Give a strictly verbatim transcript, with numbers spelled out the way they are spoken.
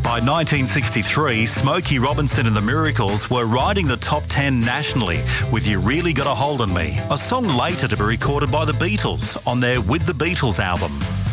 By nineteen sixty-three, Smokey Robinson and the Miracles were riding the top ten nationally with You Really Got a Hold on Me, a song later to be recorded by the Beatles on their With the Beatles album.